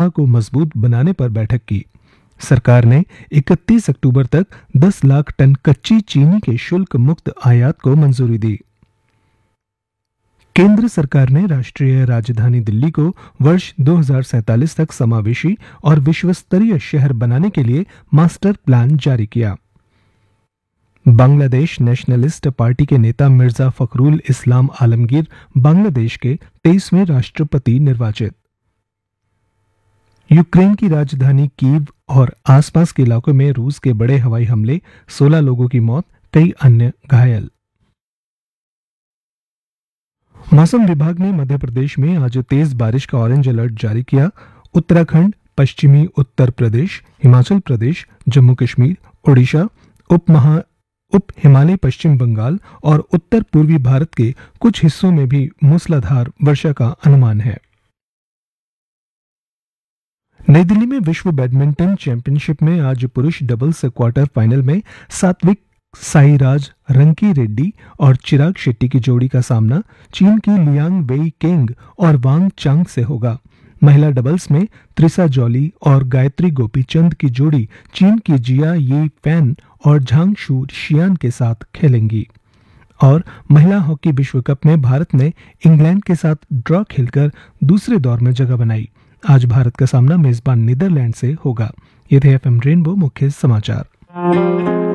व्यवस्था को मजबूत बनाने पर बैठक की। सरकार ने 31 अक्टूबर तक 10 लाख टन कच्ची चीनी के शुल्क मुक्त आयात को मंजूरी दी। केंद्र सरकार ने राष्ट्रीय राजधानी दिल्ली को वर्ष 2047 तक समावेशी और विश्व स्तरीय शहर बनाने के लिए मास्टर प्लान जारी किया। बांग्लादेश नेशनलिस्ट पार्टी के नेता मिर्जा फखरुल इस्लाम आलमगीर बांग्लादेश के 23वें राष्ट्रपति निर्वाचित। यूक्रेन की राजधानी कीव और आसपास के इलाकों में रूस के बड़े हवाई हमले, 16 लोगों की मौत, कई अन्य घायल। मौसम विभाग ने मध्य प्रदेश में आज तेज बारिश का ऑरेंज अलर्ट जारी किया। उत्तराखंड, पश्चिमी उत्तर प्रदेश, हिमाचल प्रदेश, जम्मू कश्मीर, ओडिशा, उप हिमालय पश्चिम बंगाल और उत्तर पूर्वी भारत के कुछ हिस्सों में भी मूसलाधार वर्षा का अनुमान है। नई दिल्ली में विश्व बैडमिंटन चैंपियनशिप में आज पुरुष डबल्स क्वार्टर फाइनल में सात्विक साईराज रंकी रेड्डी और चिराग शेट्टी की जोड़ी का सामना चीन की लियांग वेई केंग और वांग चांग से होगा। महिला डबल्स में त्रिसा जॉली और गायत्री गोपीचंद की जोड़ी चीन की जिया यी फैन और झांगशू शियान के साथ खेलेंगी। और महिला हॉकी विश्व कप में भारत ने इंग्लैंड के साथ ड्रॉ खेलकर दूसरे दौर में जगह बनाई। आज भारत का सामना मेजबान नीदरलैंड से होगा। ये थे एफएम रेनबो मुख्य समाचार।